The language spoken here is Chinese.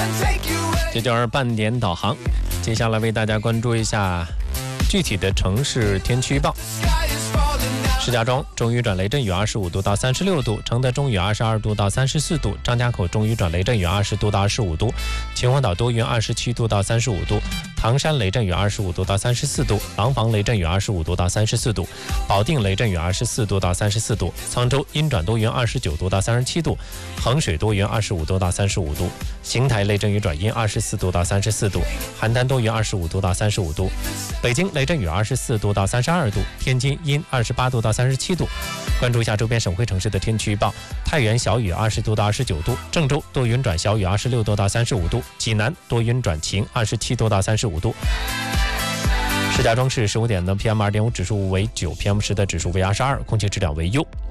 这就是半点导航。接下来为大家关注一下具体的城市天气预报。石家庄中雨转雷阵雨25度到36度，承德中雨22度到34度，张家口中雨转雷阵雨20度到25度，秦皇岛多云27度到35度，唐山雷阵雨25度到34度，廊坊雷阵雨25度到34度，保定雷阵雨24度到34度，沧州阴转多云29度到37度，衡水多云25度到35度，邢台雷阵雨转阴24度到34度，邯郸多云25度到35度，北京雷阵雨24度到32度，天津阴28度到37度。关注一下周边省会城市的天气预报：太原小雨20度到29度，郑州多云转小雨26度到35度，济南多云转晴27度到35度。石家庄市15点的 PM2.5 指数为9，PM10的指数为22，空气质量为优。